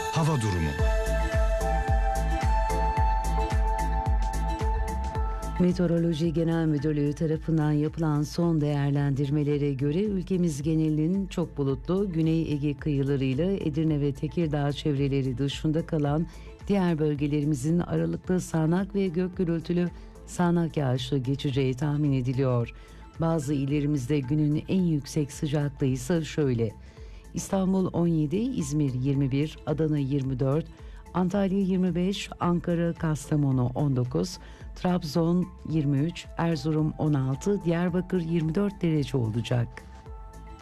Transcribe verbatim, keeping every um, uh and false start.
Hava durumu. Meteoroloji Genel Müdürlüğü tarafından yapılan son değerlendirmelere göre ülkemiz genelinin çok bulutlu, Güney Ege kıyılarıyla Edirne ve Tekirdağ çevreleri dışında kalan diğer bölgelerimizin aralıklı sağanak ve gök gürültülü sağanak yağışlı geçeceği tahmin ediliyor. Bazı illerimizde günün en yüksek sıcaklığı ise şöyle: İstanbul on yedi, İzmir yirmi bir, Adana yirmi dört, Antalya yirmi beş, Ankara, Kastamonu on dokuz, Trabzon yirmi üç, Erzurum on altı, Diyarbakır yirmi dört derece olacak.